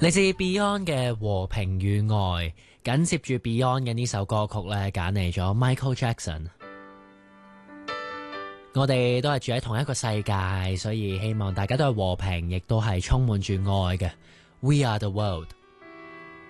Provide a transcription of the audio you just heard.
嚟自 Beyond 嘅和平與愛，緊接住 Beyond 嘅呢首歌曲呢，揀嚟咗 Michael Jackson。我哋都係住喺同一個世界，所以希望大家都係和平，亦都係充滿住愛嘅。We are the world。